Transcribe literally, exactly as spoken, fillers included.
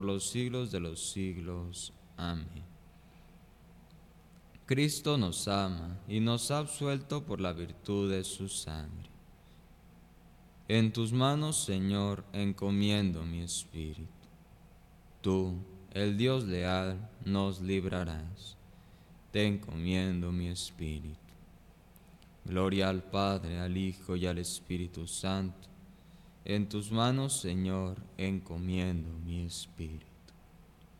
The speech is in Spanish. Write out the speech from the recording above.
por los siglos de los siglos. Amén. Cristo nos ama y nos ha absuelto por la virtud de su sangre. En tus manos, Señor, encomiendo mi espíritu. Tú, el Dios leal, nos librarás. Te encomiendo mi espíritu. Gloria al Padre, al Hijo y al Espíritu Santo. En tus manos, Señor, encomiendo mi espíritu.